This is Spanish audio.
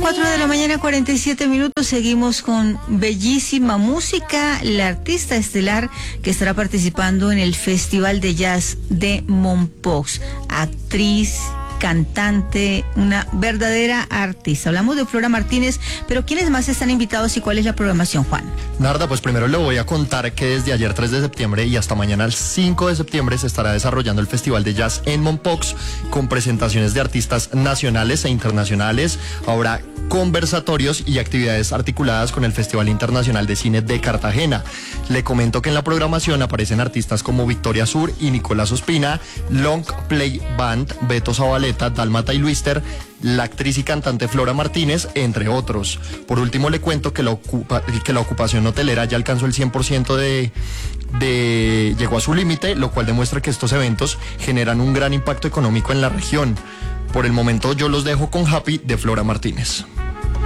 4 de la mañana, 47 minutos. Seguimos con bellísima música. La artista estelar que estará participando en el Festival de Jazz de Mompox. Actriz, cantante, una verdadera artista. Hablamos de Flora Martínez, pero ¿quiénes más están invitados y cuál es la programación, Juan? Narda, pues primero le voy a contar que desde ayer 3 de septiembre y hasta mañana el 5 de septiembre se estará desarrollando el Festival de Jazz en Mompox con presentaciones de artistas nacionales e internacionales. Habrá conversatorios y actividades articuladas con el Festival Internacional de Cine de Cartagena. Le comento que en la programación aparecen artistas como Victoria Sur y Nicolás Ospina, Long Play Band, Beto Zabaleta, Dálmata y Luister, la actriz y cantante Flora Martínez, entre otros. Por último, le cuento que la ocupación hotelera ya alcanzó el 100% llegó a su límite, lo cual demuestra que estos eventos generan un gran impacto económico en la región. Por el momento yo los dejo con Happy de Flora Martínez.